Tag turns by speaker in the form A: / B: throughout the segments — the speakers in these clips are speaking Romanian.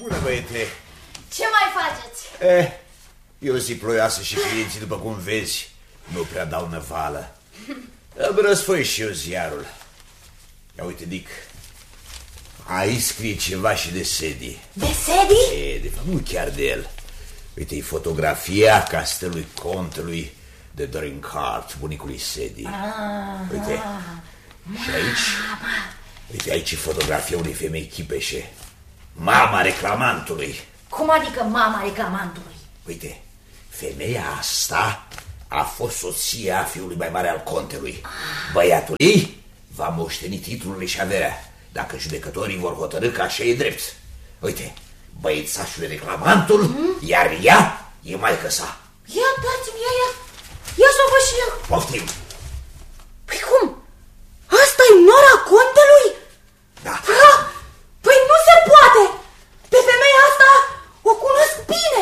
A: Bună, băiete!
B: Ce mai faceți?
A: E o zi ploioasă și clienții, după cum vezi, nu prea dau năvală. Îmi răsfoi și eu ziarul. Ia uite, Dick, aici scrie ceva și de Sadie.
B: De Sadie?
A: De fapt, nu chiar de el. Uite, e fotografia castelului contelui de Dorincourt, bunicului Sadie. Uite, și aici, uite, aici e fotografia unei femei chipeșe, mama reclamantului.
B: Cum adică mama reclamantului?
A: Uite, femeia asta a fost soția fiului mai mare al contelui. Băiatul ei va moșteni titlurile și averea, dacă judecătorii vor hotărâ că așa e drept. Uite, băiețașul e reclamantul, iar ea e maică sa.
B: Ia dați-mi ea, ia să o văd și eu.
A: Poftim.
B: Păi cum? Asta-i nora contelui?
A: Da.
B: Păi nu se poate! Pe femeia asta o cunosc bine.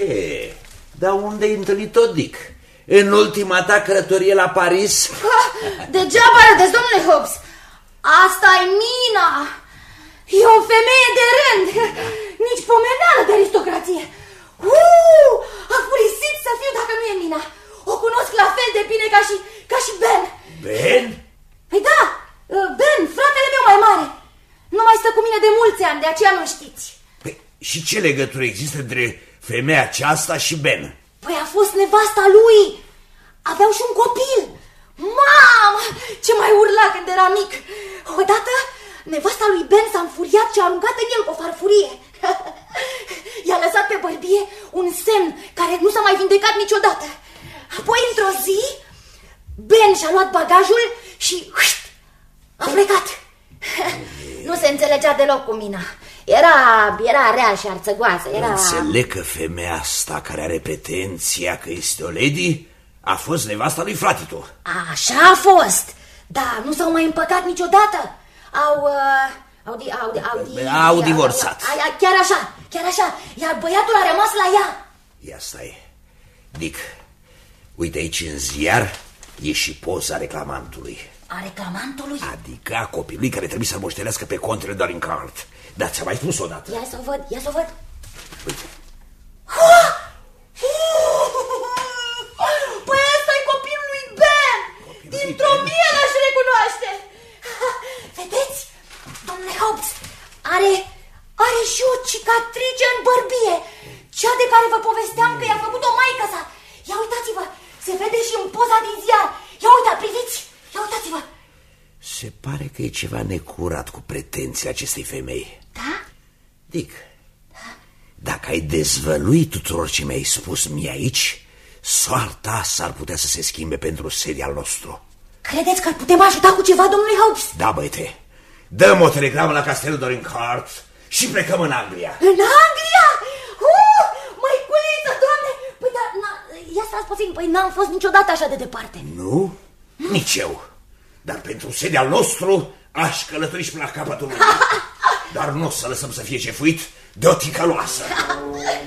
A: Dar unde-ai întâlnit-o, Dick? În ultima ta călătorie la Paris?
B: Degeaba râdeți, domnule Hobbs. Asta-i Mina. E o femeie de rând. Nici pomeneală de aristocrație. A furisit să fiu dacă nu e Mina. O cunosc la fel de bine ca și Ben.
A: Ben?
B: Păi da, Ben, fratele meu mai mare. Nu mai stă cu mine de mulți ani, de aceea nu știți.
A: Păi, și ce legătură există între femeia aceasta și Ben?
B: Păi a fost nevasta lui. Aveau și un copil. Mamă, ce mai urla când era mic. Odată, nevasta lui Ben s-a înfuriat și a aruncat în el cu o farfurie. I-a lăsat pe bărbie un semn care nu s-a mai vindecat niciodată. Apoi, într-o zi, Ben și-a luat bagajul și a plecat. Nu se înțelegea deloc cu Mina. Era rea și arțăgoasă.
A: Înțeleg că femeia asta care are pretenția că este o lady a fost nevasta lui fratitu.
B: Așa a fost, dar nu s-au mai împăcat niciodată. Au
A: divorțat.
B: Chiar așa, iar băiatul a rămas la ea.
A: Ia stai, Dick, uite aici în ziar e și poza reclamantului.
B: A reclamantului?
A: Adică a copilului care trebuie să-l moștenească pe contele Dorincourt. Dar ți-am mai spus odată.
B: Ia să o văd.
A: Uite.
B: Păi ăsta-i copilul lui Ben. Dintr-o mie l-aș recunoaște. Vedeți, domnule Hobbs, are și o cicatrice în bărbie, cea de care vă povesteam că i-a făcut-o maică sa. Ia uitați-vă, se vede și în poza din ziar. Ia uita, priviți, ia uitați-vă.
A: Se pare că e ceva necurat cu pretenția acestei femei.
B: Da?
A: Dick, dacă ai dezvălui tuturor ce mi-ai spus mie aici, soarta s-ar putea să se schimbe pentru Sadie al nostru.
B: Credeți că îl putem ajuta cu ceva, domnule Hobbs?
A: Da, băiete, dăm o telegramă la castelul Dorincourt și plecăm în Anglia.
B: În Anglia? Măiculiță, doamne! Păi, dar, ia stați puțin, păi n-am fost niciodată așa de departe.
A: Nu? Nici eu. Dar pentru Sadie al nostru aș călători și până la capătul lumii. Dar nu o să lăsăm să fie cefuit de o ticăloasă.